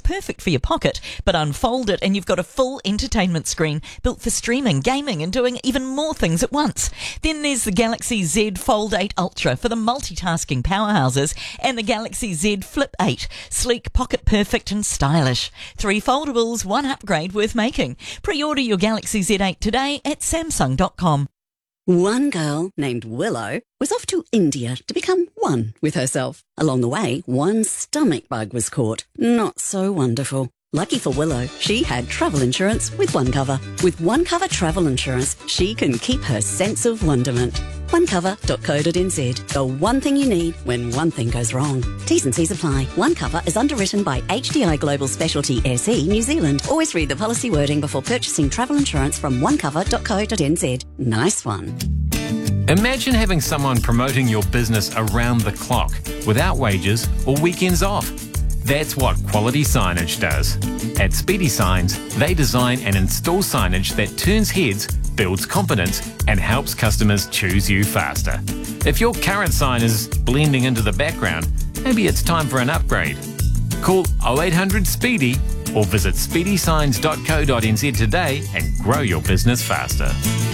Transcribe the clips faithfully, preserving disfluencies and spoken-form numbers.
perfect for your pocket, but unfold it and you've got a full entertainment screen built for streaming, gaming and doing even more things at once. Then there's the Galaxy Z Fold eight Ultra for the multitasking powerhouses, and the Galaxy Z Flip eight, sleek, pocket perfect and stylish. Three foldables, one upgrade worth making. Pre-order your Galaxy Z eight today at samsung dot com. One girl named Willow was off to India to become one with herself. Along the way, one stomach bug was caught. Not so wonderful. Lucky for Willow, she had travel insurance with OneCover. With OneCover travel insurance, she can keep her sense of wonderment. one cover dot co dot n z. The one thing you need when one thing goes wrong. T's and C's apply. OneCover is underwritten by H D I Global Specialty S E New Zealand. Always read the policy wording before purchasing travel insurance from one cover dot co dot n z. Nice one. Imagine having someone promoting your business around the clock, without wages or weekends off. That's what Quality Signage does. At Speedy Signs, they design and install signage that turns heads, builds confidence, and helps customers choose you faster. If your current sign is blending into the background, maybe it's time for an upgrade. Call oh eight hundred SPEEDY or visit speedy signs dot co dot n z today and grow your business faster.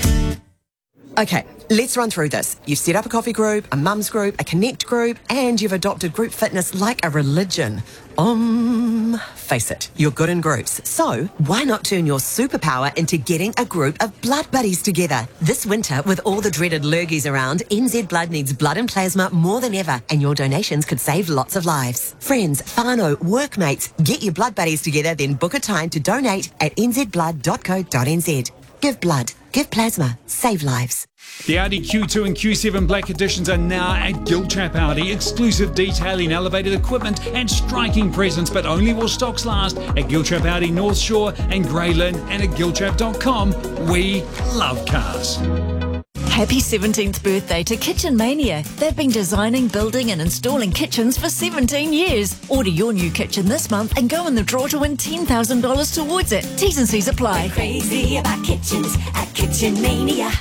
Okay, let's run through this. You've set up a coffee group, a mums group, a connect group, and you've adopted group fitness like a religion. Um, face it, you're good in groups. So why not turn your superpower into getting a group of blood buddies together? This winter, with all the dreaded lurgies around, N Z Blood needs blood and plasma more than ever, and your donations could save lots of lives. Friends, whānau, workmates, get your blood buddies together, then book a time to donate at n z blood dot co dot n z. Give blood, give plasma, save lives. The Audi Q two and Q seven Black Editions are now at Giltrap Audi. Exclusive detailing, elevated equipment and striking presence, but only while stocks last at Giltrap Audi North Shore and Grey Lynn and at giltrap dot com. We love cars. Happy seventeenth birthday to Kitchen Mania. They've been designing, building and installing kitchens for seventeen years. Order your new kitchen this month and go in the draw to win ten thousand dollars towards it. T's and C's apply. We're crazy about kitchens at Kitchen Mania.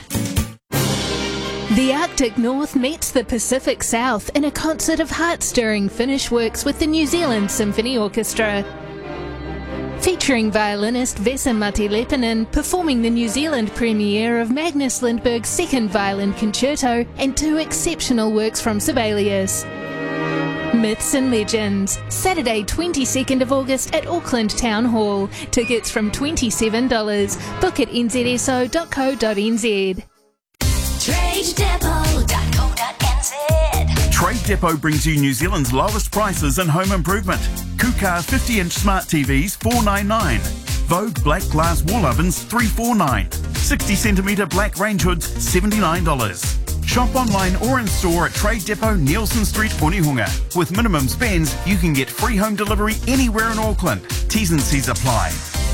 The Arctic North meets the Pacific South in a concert of heart-stirring Finnish works with the New Zealand Symphony Orchestra. Featuring violinist Vesa-Matti Leppänen performing the New Zealand premiere of Magnus Lindberg's second violin concerto and two exceptional works from Sibelius. Myths and Legends, Saturday twenty-second of August at Auckland Town Hall. Tickets from twenty-seven dollars. Book at n z s o dot co dot n z. trade depot dot co dot n z. Trade Depot brings you New Zealand's lowest prices in home improvement. Kukar fifty inch smart T Vs four ninety-nine. Vogue black glass wall ovens three forty-nine. sixty centimetre black range hoods seventy-nine dollars. Shop online or in store at Trade Depot, Nielsen Street, Onehunga. With minimum spends, you can get free home delivery anywhere in Auckland. T's and C's apply.